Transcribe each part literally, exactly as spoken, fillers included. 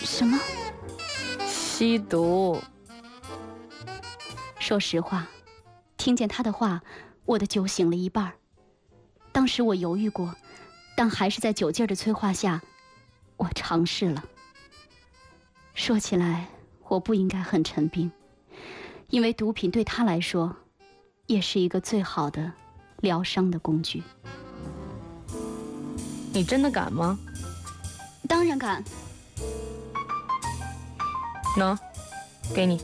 什么？ 吸毒。 说实话，听见他的话，我的酒醒了一半。当时我犹豫过，但还是在酒劲儿的催化下，我尝试了。说起来，我不应该很陈病，因为毒品对他来说，也是一个最好的疗伤的工具。 你真的敢吗？ 当然敢。 喏，给你。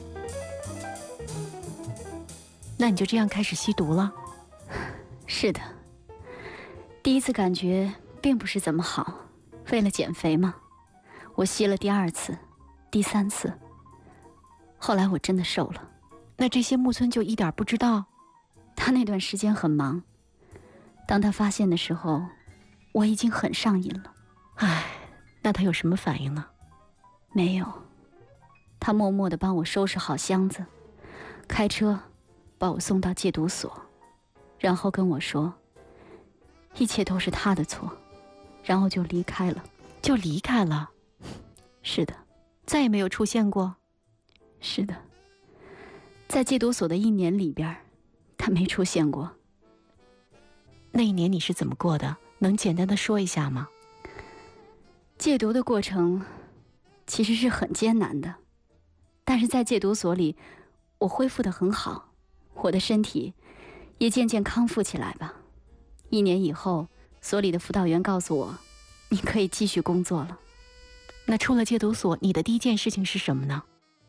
那你就这样开始吸毒了？ 是的。第一次感觉并不是怎么好，为了减肥嘛，我吸了第二次、第三次，后来我真的瘦了。 那这些木村就一点不知道？ 他那段时间很忙，当他发现的时候，我已经很上瘾了。 唉，那他有什么反应呢？ 没有，他默默地帮我收拾好箱子，开车把我送到戒毒所，然后跟我说一切都是他的错，然后就离开了。 就离开了？ 是的。 再也没有出现过？ 是的，在戒毒所的一年里边，他没出现过。 那一年你是怎么过的？能简单的说一下吗？ 戒毒的过程其实是很艰难的，但是在戒毒所里，我恢复得很好，我的身体也渐渐康复起来吧。一年以后，所里的辅导员告诉我，你可以继续工作了。 那出了戒毒所，你的第一件事情是什么呢？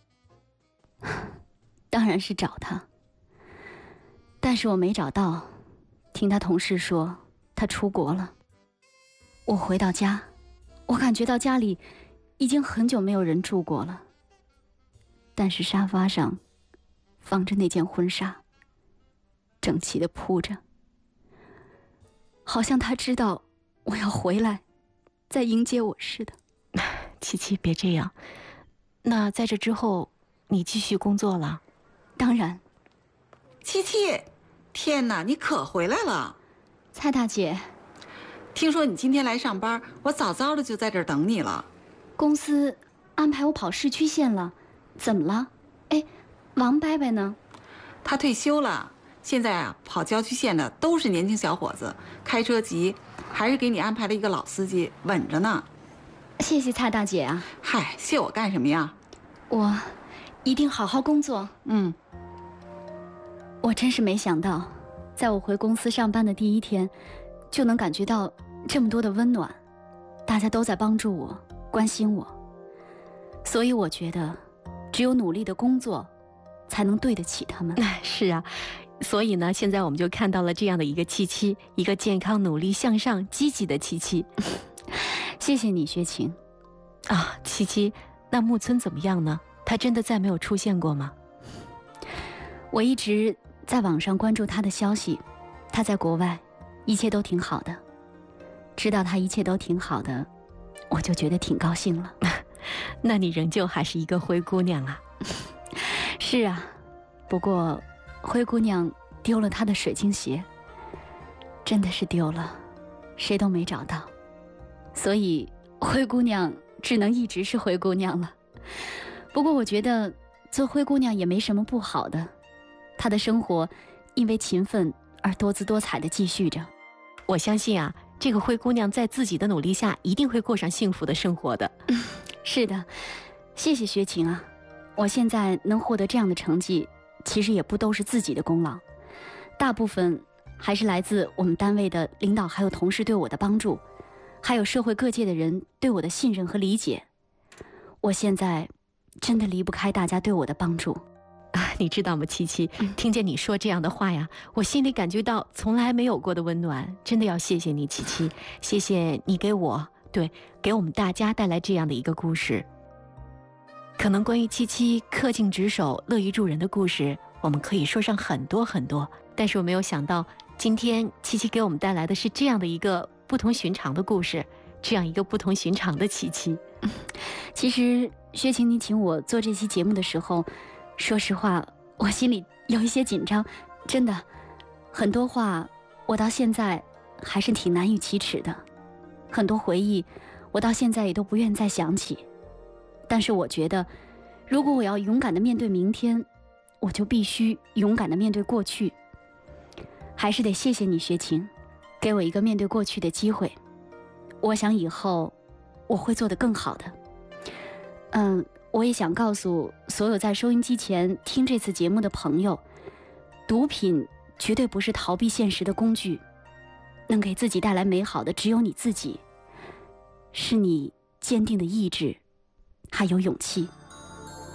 当然是找他，但是我没找到，听他同事说他出国了。我回到家，我感觉到家里已经很久没有人住过了，但是沙发上放着那件婚纱，整齐地铺着，好像他知道我要回来，在迎接我似的。 七七，别这样。那在这之后，你继续工作了？ 当然。 七七，天哪，你可回来了！ 蔡大姐， 听说你今天来上班，我早早的就在这儿等你了。 公司安排我跑市区线了，怎么了？哎，王伯伯呢？ 他退休了，现在啊，跑郊区线的都是年轻小伙子，开车急，还是给你安排了一个老司机，稳着呢。 谢谢蔡大姐啊。 嗨，谢我干什么呀？ 我一定好好工作。 嗯。 我真是没想到，在我回公司上班的第一天，就能感觉到这么多的温暖，大家都在帮助我，关心我。所以我觉得，只有努力的工作，才能对得起他们。 是啊，所以呢，现在我们就看到了这样的一个七七，一个健康、努力、向上、积极的七七。 谢谢你，薛晴。 啊，七七，那木村怎么样呢？他真的再没有出现过吗？ 我一直在网上关注他的消息，他在国外，一切都挺好的。知道他一切都挺好的，我就觉得挺高兴了。 那你仍旧还是一个灰姑娘啊。 是啊，不过灰姑娘丢了她的水晶鞋，真的是丢了，谁都没找到，所以灰姑娘只能一直是灰姑娘了。不过我觉得做灰姑娘也没什么不好的，她的生活因为勤奋而多姿多彩地继续着。 我相信啊，这个灰姑娘在自己的努力下一定会过上幸福的生活的。 是的，谢谢薛晴啊，我现在能获得这样的成绩，其实也不都是自己的功劳，大部分还是来自我们单位的领导还有同事对我的帮助，还有社会各界的人对我的信任和理解。我现在真的离不开大家对我的帮助。 啊，你知道吗，七七，听见你说这样的话呀，我心里感觉到从来没有过的温暖。真的要谢谢你，七七，谢谢你给我，对，给我们大家带来这样的一个故事。可能关于七七恪尽职守、乐于助人的故事，我们可以说上很多很多。但是我没有想到，今天七七给我们带来的是这样的一个不同寻常的故事，这样一个不同寻常的七七。 其实薛晴，你请我做这期节目的时候，说实话，我心里有一些紧张，真的，很多话我到现在还是挺难以启齿的，很多回忆我到现在也都不愿再想起。 但是我觉得，如果我要勇敢地面对明天，我就必须勇敢地面对过去。还是得谢谢你，学琴，给我一个面对过去的机会。我想以后我会做得更好的。嗯，我也想告诉所有在收音机前听这次节目的朋友，毒品绝对不是逃避现实的工具，能给自己带来美好的只有你自己，是你坚定的意志，还有勇气。